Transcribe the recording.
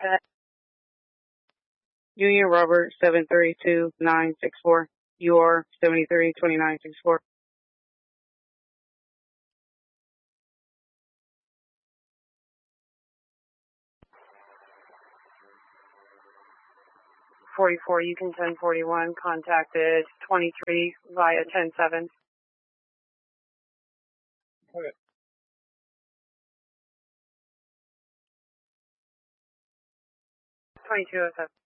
Union Robert 732-964. UR 732964. 44, you can 1041, contacted 23 via 107. Okay. 2207.